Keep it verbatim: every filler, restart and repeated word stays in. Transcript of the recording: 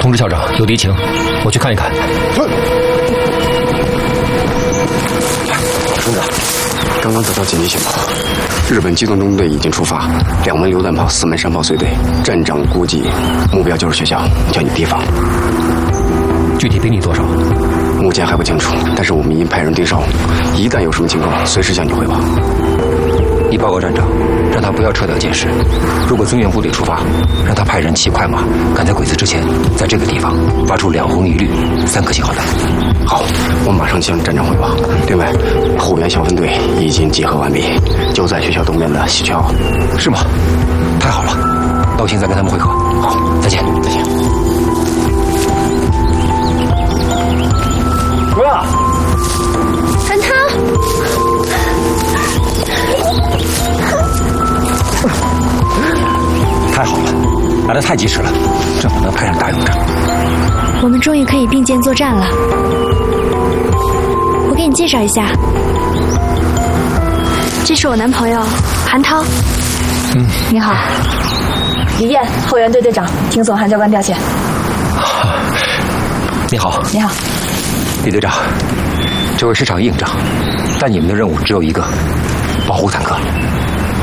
通知校长有敌情，我去看一看。 中长，刚刚得到紧急情报，日本机动中队已经出发，两门榴弹炮，四门山炮随队。站长估计目标就是学校，叫你提防。 具体兵力多少？ 目前还不清楚，但是我们已经派人盯梢，一旦有什么情况，随时向你汇报。 你报告站长，让他不要撤掉监视。如果增援部队出发，让他派人骑快马，赶在鬼子之前，在这个地方发出两红一绿三颗信号弹。 好，我马上向站长汇报。另外，后援小分队已经集合完毕，就在学校东边的西区号。 是吗？太好了，到现在跟他们会合。 好， 再见， 再见。 哥， 韩涛。 太好了，来得太及时了，正好能派上大用场。 我们终于可以并肩作战了。我给你介绍一下，这是我男朋友韩涛。 嗯，你好，于燕，后援队队长，听从韩教官调遣。 你好， 你好， 李队长，这位是场硬仗，但你们的任务只有一个，保护坦克。